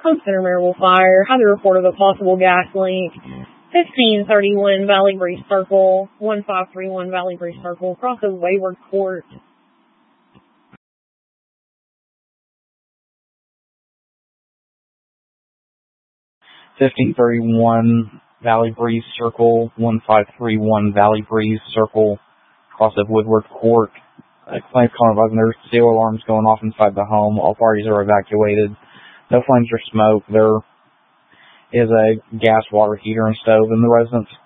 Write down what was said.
Home Center Maryville Fire had a report of a possible gas leak. 1531 Valley Breeze Circle, 1531 Valley Breeze Circle, across of Wayward Court. Valley Breeze Circle, 1531 Valley Breeze Circle, across of Woodward Court. Flames calling about there's steel alarms going off inside the home. All parties are evacuated. No flames or smoke. There is a gas, water heater, and stove in the residence.